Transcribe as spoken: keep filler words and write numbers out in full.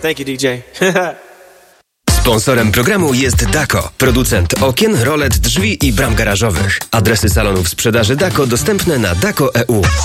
Thank you, D J. Sponsorem programu jest Dako, producent okien, rolet, drzwi i bram garażowych. Adresy salonów sprzedaży Dako dostępne na dako kropka e u.